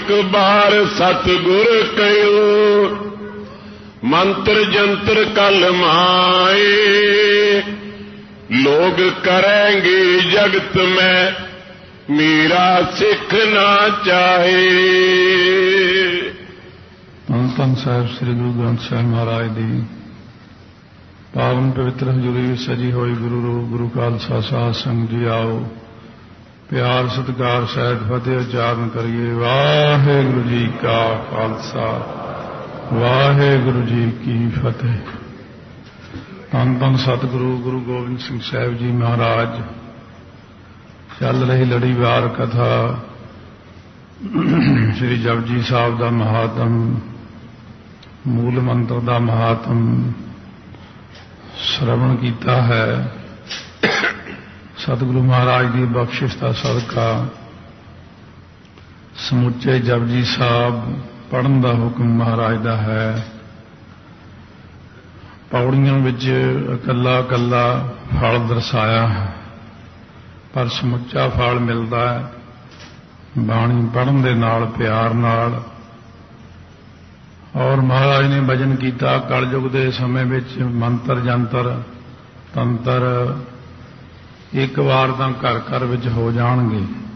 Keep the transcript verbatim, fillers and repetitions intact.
एक बार सतगुर कयो, मंत्र जंत्र कल माए। लोग करेंगे जगत में मेरा सिख ना चाहे। धन धन साहिब श्री गुरु ग्रंथ साहिब महाराज दी पावन पवित्र हजूरी सजी हुई गुरु रूप गुरु खालसा साध संग जी आओ। प्यार सत्कार सहित फतेह उचारण करिए। वाहिगुरु जी का खालसा वाहिगुरु जी की फतेह। धन धन सतगुरु गुरु गोबिंद सिंह साहिब जी महाराज चल रही लड़ीवार कथा श्री जपजी साहब का महात्म, मूल मंत्र का महात्म श्रवण किया है। सतगुरु महाराज की बख्शिश का सदका समुचे जपजी साहब पढ़न का हुक्म महाराज का है। पौड़ियों विच कला कला फल दर्शाया है, पर समुचा फल मिलता है बाणी पढ़न दे नाल प्यार नाल। और महाराज ने भजन किया कलयुग के समय विच मंत्र जंतर तंत्र एक बार तो घर घर विच हो जाणगे।